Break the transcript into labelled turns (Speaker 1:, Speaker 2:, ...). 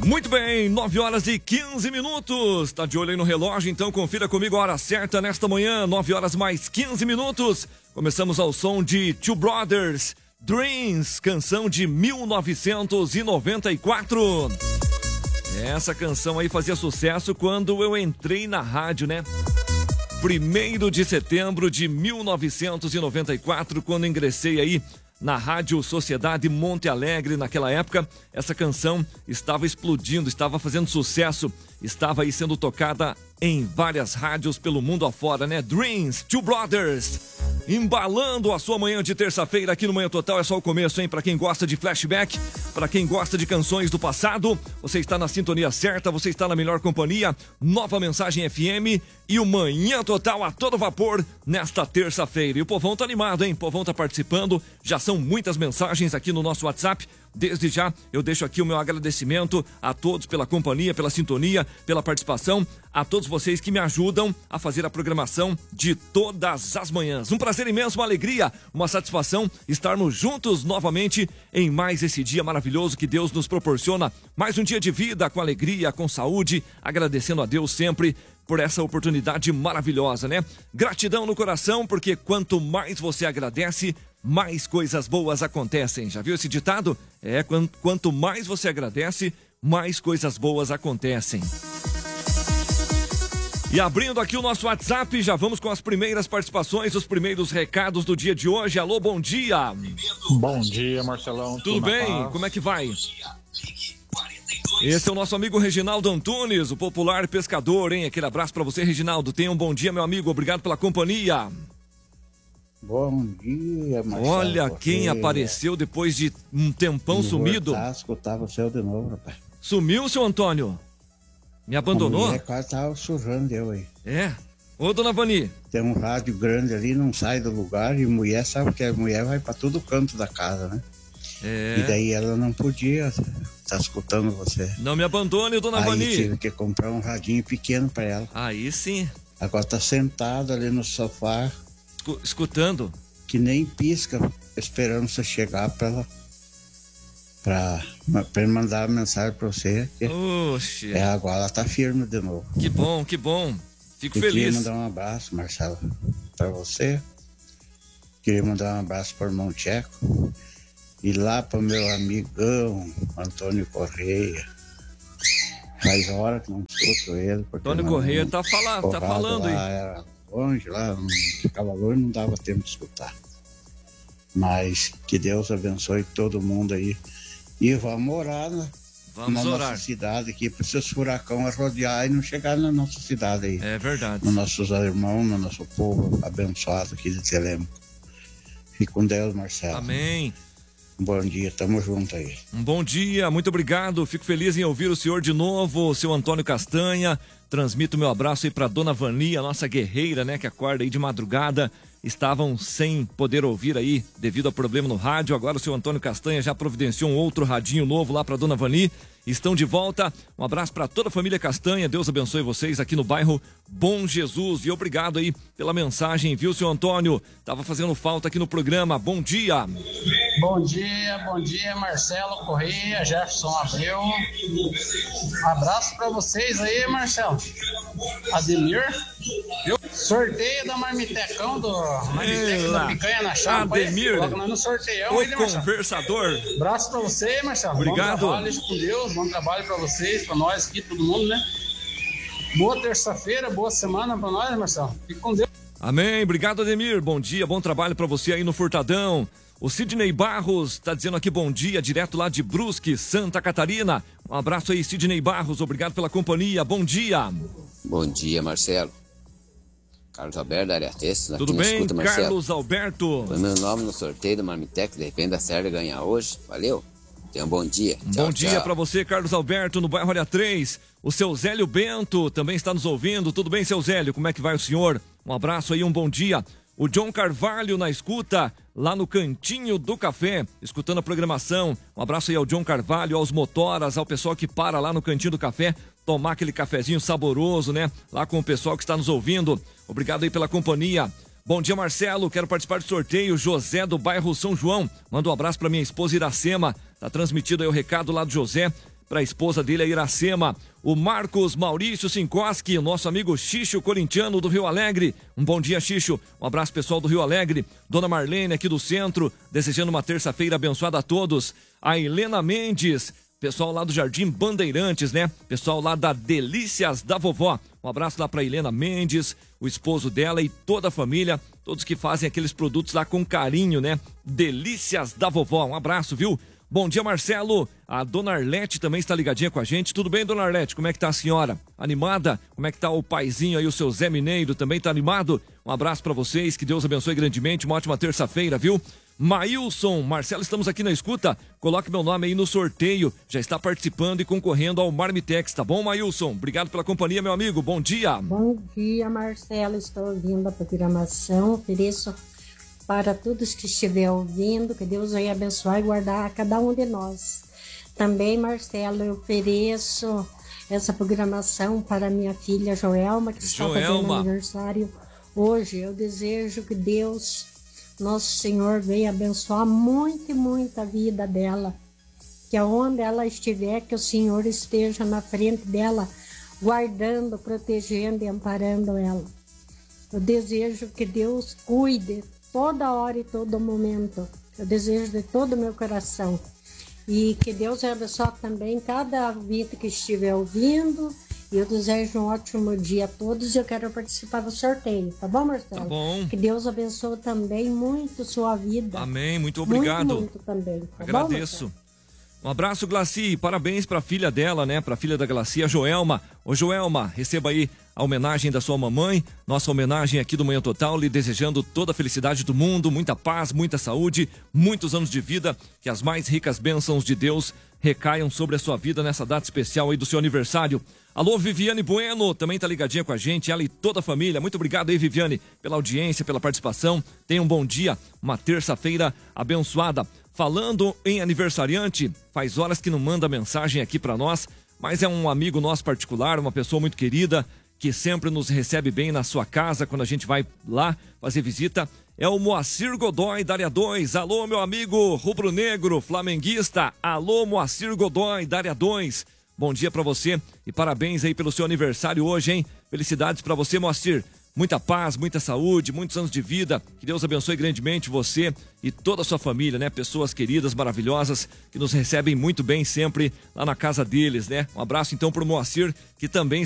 Speaker 1: Muito bem, 9 horas e 15 minutos. Tá de olho aí no relógio, então confira comigo a hora certa nesta manhã, 9 horas mais 15 minutos. Começamos ao som de Two Brothers, Dreams, canção de 1994. Essa canção aí fazia sucesso quando eu entrei na rádio, né? 1º de setembro de 1994, quando ingressei aí na Rádio Sociedade Monte Alegre. Naquela época, essa canção estava explodindo, estava fazendo sucesso, estava aí sendo tocada em várias rádios pelo mundo afora, né? Dreams, Two Brothers, embalando a sua manhã de terça-feira aqui no Manhã Total. É só o começo, hein? Para quem gosta de flashback, para quem gosta de canções do passado, você está na sintonia certa, você está na melhor companhia. Nova Mensagem FM e o Manhã Total a todo vapor nesta terça-feira. E o povão tá animado, hein? O povão tá participando, já são muitas mensagens aqui no nosso WhatsApp. Desde já, eu deixo aqui o meu agradecimento a todos pela companhia, pela sintonia, pela participação, a todos vocês que me ajudam a fazer a programação de todas as manhãs. Um prazer imenso, uma alegria, uma satisfação estarmos juntos novamente em mais esse dia maravilhoso que Deus nos proporciona. Mais um dia de vida, com alegria, com saúde, agradecendo a Deus sempre por essa oportunidade maravilhosa, né? Gratidão no coração, porque quanto mais você agradece, mais coisas boas acontecem. Já viu esse ditado? Quanto mais você agradece, mais coisas boas acontecem. E abrindo aqui o nosso WhatsApp, já vamos com as primeiras participações, os primeiros recados do dia de hoje. Alô, bom dia.
Speaker 2: Bom dia, Marcelão.
Speaker 1: Tudo bem? Como é que vai? Esse é o nosso amigo Reginaldo Antunes, o popular pescador, hein? Aquele abraço pra você, Reginaldo. Tenha um bom dia, meu amigo. Obrigado pela companhia.
Speaker 3: Bom dia, Marcelo.
Speaker 1: Olha quem apareceu depois de um tempão sumido.
Speaker 3: Escutava o seu de novo, rapaz.
Speaker 1: Sumiu, seu Antônio? Me abandonou?
Speaker 3: A mulher quase tava surrando eu aí.
Speaker 1: É? Ô, dona Vani.
Speaker 3: Tem um rádio grande ali, não sai do lugar, e mulher sabe que a mulher vai pra todo canto da casa, né?
Speaker 1: É.
Speaker 3: E daí ela não podia estar escutando você.
Speaker 1: Não me abandone, dona Vani.
Speaker 3: Aí tive que comprar um radinho pequeno pra ela.
Speaker 1: Aí sim.
Speaker 3: Agora tá sentada ali no sofá.
Speaker 1: Escutando.
Speaker 3: Que nem pisca, esperando você chegar pra mandar a mensagem pra você.
Speaker 1: Oxe.
Speaker 3: Agora ela tá firme de novo.
Speaker 1: Que bom, que bom. Fico feliz.
Speaker 3: Queria mandar um abraço, Marcelo, pra você. Queria mandar um abraço pro irmão Tcheco. E lá pro meu amigão, Antônio Correia. Faz hora que não escuto ele.
Speaker 1: Antônio Correia tá falando aí.
Speaker 3: Era longe, lá, ficava longe, não dava tempo de escutar. Mas que Deus abençoe todo mundo aí. E vamos orar, né?
Speaker 1: Vamos orar.
Speaker 3: Nossa cidade aqui, para esses furacões rodear e não chegar na nossa cidade aí.
Speaker 1: É verdade.
Speaker 3: Nos nossos irmãos, no nosso povo abençoado aqui de Telêmaco. Fique com Deus, Marcelo.
Speaker 1: Amém.
Speaker 3: Um bom dia, tamo junto aí.
Speaker 1: Um bom dia, muito obrigado. Fico feliz em ouvir o senhor de novo, o seu Antônio Castanha. Transmito meu abraço aí pra dona Vani, a nossa guerreira, né, que acorda aí de madrugada. Estavam sem poder ouvir aí devido a problema no rádio. Agora o seu Antônio Castanha já providenciou um outro radinho novo lá pra dona Vani. Estão de volta. Um abraço para toda a família Castanha. Deus abençoe vocês aqui no bairro Bom Jesus. E obrigado aí pela mensagem, viu, seu Antônio? Tava fazendo falta aqui no programa. Bom dia.
Speaker 4: Bom dia, Marcelo Correia, Jefferson Abreu. Um abraço para vocês aí, Marcelo. Ademir. Sorteio da Marmitecão, da picanha na chapa.
Speaker 1: Ademir.
Speaker 4: Coloca no sorteio.
Speaker 1: Oi, conversador.
Speaker 4: Abraço para você, Marcelo.
Speaker 1: Obrigado.
Speaker 4: Bom trabalho com Deus, bom trabalho para vocês, para nós aqui, todo mundo, né? Boa terça-feira, boa semana para nós, Marcelo. Fique com Deus.
Speaker 1: Amém. Obrigado, Ademir. Bom dia, bom trabalho para você aí no Furtadão. O Sidney Barros tá dizendo aqui bom dia, direto lá de Brusque, Santa Catarina. Um abraço aí, Sidney Barros. Obrigado pela companhia. Bom dia.
Speaker 5: Bom dia, Marcelo. Carlos Alberto da Área Textos.
Speaker 1: Tudo bem, escuta, Carlos Alberto?
Speaker 5: Põe meu nome no sorteio do Marmitec, de repente a Sérgio ganhar hoje. Valeu. Tenha um bom dia.
Speaker 1: Bom dia para você, Carlos Alberto, no bairro Área 3. O seu Zélio Bento também está nos ouvindo. Tudo bem, seu Zélio? Como é que vai o senhor? Um abraço aí, um bom dia. O John Carvalho na escuta, lá no Cantinho do Café, escutando a programação. Um abraço aí ao John Carvalho, aos motoras, ao pessoal que para lá no Cantinho do Café, tomar aquele cafezinho saboroso, né? Lá com o pessoal que está nos ouvindo. Obrigado aí pela companhia. Bom dia, Marcelo. Quero participar do sorteio. José do bairro São João. Manda um abraço para minha esposa Iracema. Tá transmitido aí o recado lá do José para a esposa dele, a Iracema. O Marcos Maurício Sinkoski, nosso amigo Xixo corintiano do Rio Alegre. Um bom dia, Xixo. Um abraço pessoal do Rio Alegre. Dona Marlene aqui do centro, desejando uma terça-feira abençoada a todos. A Helena Mendes, pessoal lá do Jardim Bandeirantes, né? Pessoal lá da Delícias da Vovó. Um abraço lá para Helena Mendes, o esposo dela e toda a família, todos que fazem aqueles produtos lá com carinho, né? Delícias da Vovó. Um abraço, viu? Bom dia, Marcelo. A dona Arlete também está ligadinha com a gente. Tudo bem, dona Arlete? Como é que tá a senhora? Animada? Como é que tá o paizinho aí, o seu Zé Mineiro? Também tá animado? Um abraço para vocês, que Deus abençoe grandemente. Uma ótima terça-feira, viu? Maílson, Marcelo, estamos aqui na escuta. Coloque meu nome aí no sorteio. Já está participando e concorrendo ao Marmitex, tá bom, Maílson? Obrigado pela companhia, meu amigo. Bom dia.
Speaker 6: Bom dia, Marcelo. Estou ouvindo a programação. Ofereço para todos que estiver ouvindo, que Deus vai abençoar e guardar a cada um de nós. Também, Marcelo, eu ofereço essa programação para minha filha Joelma, que está fazendo aniversário hoje. Eu desejo que Deus, nosso Senhor, venha abençoar muito e muito a vida dela. Que aonde ela estiver, que o Senhor esteja na frente dela, guardando, protegendo e amparando ela. Eu desejo que Deus cuide toda hora e todo momento. Eu desejo de todo o meu coração. E que Deus abençoe também cada vida que estiver ouvindo. E eu desejo um ótimo dia a todos. E eu quero participar do sorteio. Tá bom, Marcelo?
Speaker 1: Tá bom.
Speaker 6: Que Deus abençoe também muito sua vida.
Speaker 1: Amém. Muito obrigado.
Speaker 6: Muito também. Tá
Speaker 1: Agradeço.
Speaker 6: Bom,
Speaker 1: um abraço, Glaci. Parabéns para a filha dela, né? Para a filha da Glaci, a Joelma. Ô, Joelma, receba aí a homenagem da sua mamãe. Nossa homenagem aqui do Manhã Total, lhe desejando toda a felicidade do mundo, muita paz, muita saúde, muitos anos de vida. Que as mais ricas bênçãos de Deus recaiam sobre a sua vida nessa data especial aí do seu aniversário. Alô, Viviane Bueno, também tá ligadinha com a gente, ela e toda a família. Muito obrigado aí, Viviane, pela audiência, pela participação. Tenha um bom dia, uma terça-feira abençoada. Falando em aniversariante, faz horas que não manda mensagem aqui pra nós, mas é um amigo nosso particular, uma pessoa muito querida, que sempre nos recebe bem na sua casa quando a gente vai lá fazer visita. É o Moacir Godoy, da área 2. Alô, meu amigo rubro-negro, flamenguista. Alô, Moacir Godoy, da área 2. Bom dia pra você e parabéns aí pelo seu aniversário hoje, hein? Felicidades pra você, Moacir. Muita paz, muita saúde, muitos anos de vida. Que Deus abençoe grandemente você e toda a sua família, né? Pessoas queridas, maravilhosas, que nos recebem muito bem sempre lá na casa deles, né? Um abraço então pro Moacir, que também